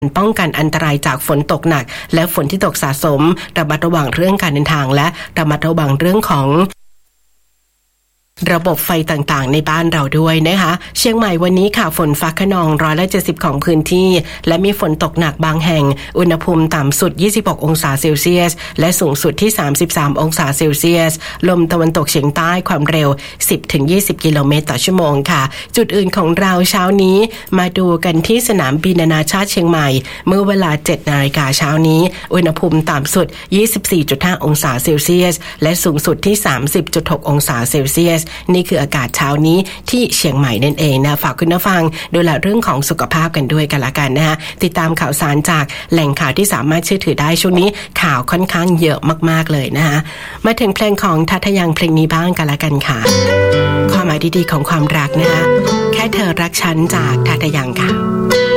ป้องกันอันตรายจากฝนตกหนักและฝนที่ตกสะสมระมัดระวังเรื่องการเดินทางและระมัดระวังเรื่องของระบบไฟต่างๆในบ้านเราด้วยนะคะเชียงใหม่วันนี้ค่ะฝนฟ้าคะนอง170ของพื้นที่และมีฝนตกหนักบางแห่งอุณหภูมิต่ำสุด26องศาเซลเซียสและสูงสุดที่33องศาเซลเซียสลมตะวันตกเฉียงใต้ความเร็ว 10-20 กิโลเมตรต่อชั่วโมงค่ะจุดอื่นของเราเช้านี้มาดูกันที่สนามบินนานาชาติเชียงใหม่เมื่อเวลา 7 นาฬิกาเช้านี้อุณหภูมิต่ำสุด 24.5 องศาเซลเซียสและสูงสุดที่ 30.6 องศาเซลเซียสนี่คืออากาศเช้านี้ที่เชียงใหม่นั่นเองนะฝากคุณผู้ฟังดูแลเรื่องของสุขภาพกันด้วยกันละกันนะคะติดตามข่าวสารจากแหล่งข่าวที่สามารถเชื่อถือได้ช่วงนี้ข่าวค่อนข้างเยอะมากๆเลยนะคะมาถึงเพลงของทัทยังเพลงนี้บ้างกันละกันค่ะความหมายดีๆของความรักนะคะแค่เธอรักฉันจากทัทยังค่ะ